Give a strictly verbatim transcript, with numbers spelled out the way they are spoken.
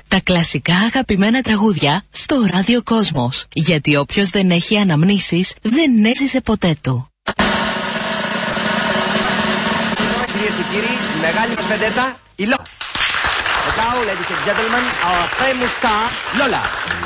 Τα κλασικά αγαπημένα τραγούδια στο Ράδιο Κόσμος. Γιατί όποιος δεν έχει αναμνήσεις δεν έζησε ποτέ του. Κυρίες και κύριοι, μεγάλη μας βεντέτα, η Lola. Now, ladies and gentlemen, our famous star, Lola.